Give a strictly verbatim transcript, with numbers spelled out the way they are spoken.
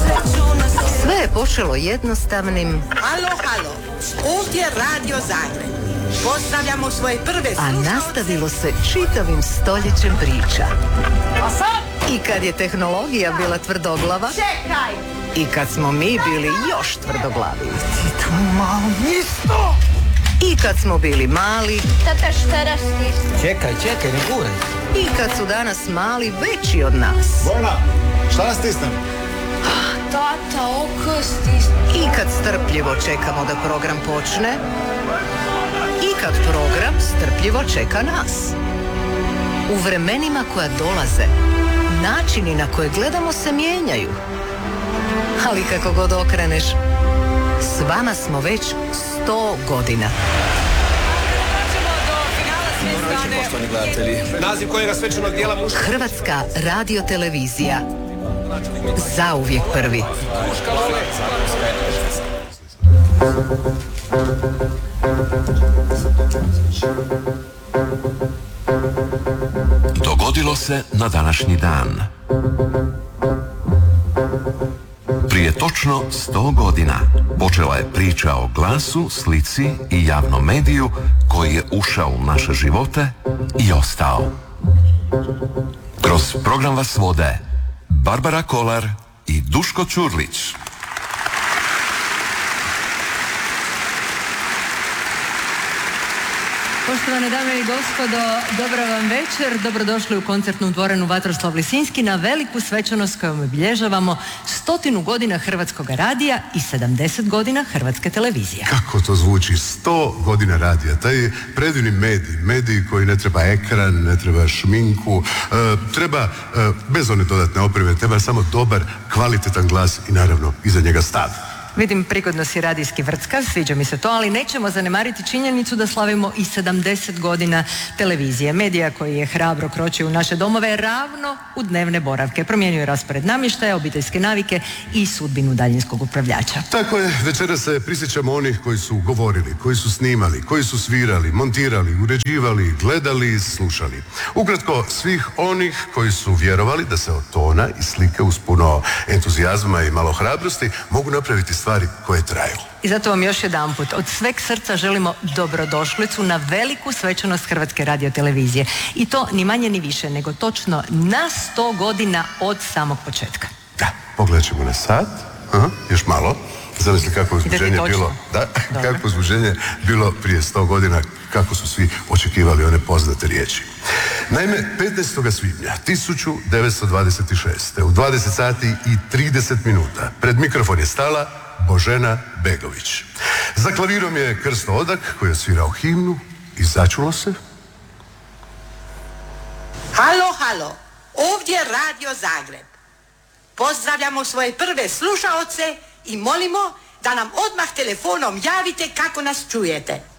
Sve je počelo jednostavnim... Halo, halo, ovdje Radio Zagreb. Pozdravljamo svoje prve slušalce. A nastavilo se čitavim stoljećem priča. A sad? I kad je tehnologija bila tvrdoglava... Čekaj! I kad smo mi bili još tvrdoglaviji. Ti to malo nisto! I kad smo bili mali... Tata, šta rastiš? Čekaj, čekaj, ne guraj. I kad su danas mali veći od nas. Bojana, šta nas stisnem? Tata, oko stisnem. I kad strpljivo čekamo da program počne. I kad program strpljivo čeka nas. U vremenima koja dolaze, načini na koje gledamo se mijenjaju. Ali kako god okreneš, s vama smo već sto godina. Poštovani gledatelji, naziv kojega svečanog dijela muška... Hrvatska radiotelevizija. Zauvijek prvi. Dogodilo se na današnji dan. Prije točno sto godina počela je priča o glasu, slici i javnom mediju koji je ušao u naše živote i ostao. Kroz program vas vode Barbara Kolar i Duško Ćurlić. Poštovane dame i gospodo, dobro vam večer. Dobrodošli u koncertnu dvoranu Vatroslav Lisinski na veliku svečanost kojom obilježavamo stotinu godina Hrvatskog radija i sedamdeset godina Hrvatske televizije. Kako to zvuči, sto godina radija, taj predivni medij, medij koji ne treba ekran, ne treba šminku, e, treba, e, bez one dodatne opreme, treba samo dobar, kvalitetan glas i naravno iza njega stav. Vidim, prigodno si radijski vrcka, sviđa mi se to, ali nećemo zanemariti činjenicu da slavimo i sedamdeset godina televizije. Medija koji je hrabro kročio u naše domove ravno u dnevne boravke. Promijenio je raspored namještaja, obiteljske navike i sudbinu daljinskog upravljača. Tako je, večeras se prisjećamo onih koji su govorili, koji su snimali, koji su svirali, montirali, uređivali, gledali i slušali. Ukratko, svih onih koji su vjerovali da se od tona i slike uz puno entuzijazma i malo hrabrosti mogu napraviti stvari koje traju. I zato vam još jedanput od sveg srca želimo dobrodošlicu na veliku svečanost Hrvatske radiotelevizije. I to ni manje ni više nego točno na sto godina od samog početka. Da, pogledat ćemo na sat. Aha, još malo. Zamisli kako uzbuđenje bilo, da, kako uzbuđenje bilo prije sto godina, kako su svi očekivali one poznate riječi. Naime, petnaestog svibnja tisuću devetsto dvadeset šeste u dvadeset sati i trideset minuta pred mikrofon je stala Božena Begović. Za klavirom je Krsto Odak koji je svirao himnu i začulo se. Halo, halo, ovdje Radio Zagreb. Pozdravljamo svoje prve slušaoce i molimo da nam odmah telefonom javite kako nas čujete.